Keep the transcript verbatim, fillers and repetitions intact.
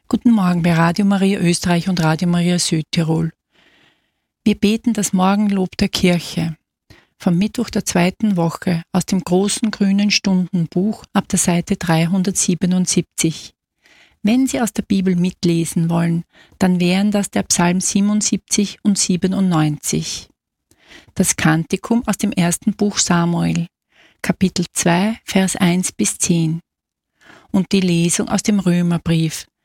Guten Morgen bei Radio Maria Österreich und Radio Maria Südtirol. Wir beten das Morgenlob der Kirche vom Mittwoch der zweiten Woche aus dem großen grünen Stundenbuch ab der Seite dreihundertsiebenundsiebzig. Wenn Sie aus der Bibel mitlesen wollen, dann wären das der Psalm siebenundsiebzig und siebenundneunzig. Das Kantikum aus dem ersten Buch Samuel, Kapitel zwei, Vers eins bis zehn. Und die Lesung aus dem Römerbrief,